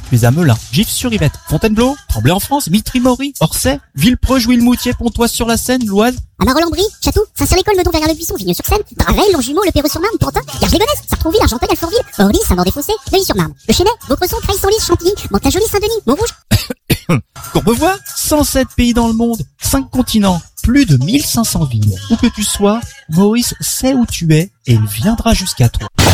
tu es à Melun, Gif-sur-Yvette, Fontainebleau, Tremblay en France, Mitry-Mory, Orsay, Villepreux, Jouy-le-Moutier, Pontoise-sur-la-Seine, l'Oise. Amaro-Lambry, Château, Saint-Cyr-l'École, Meudon, Verrières-le-Buisson, Vigneux-sur-Seine, Draveil, Longjumeau, Le Perreux-sur-Marne, Pantin, Garges-les-Gonesse, Sartrouville, Argenteuil, Alfortville, Orly, Saint-Maur-des-Fossés, Neuilly-sur-Marne, Le Chesnay, Vaucresson, Creil-Senlis, Chantilly, Mantes-la-Jolie, Saint-Denis, Montrouge. Courbevoie, 107 pays dans le monde, 5 continents, plus de 1500 villes. Où que tu sois, Maurice sait où tu es et il viendra jusqu'à toi.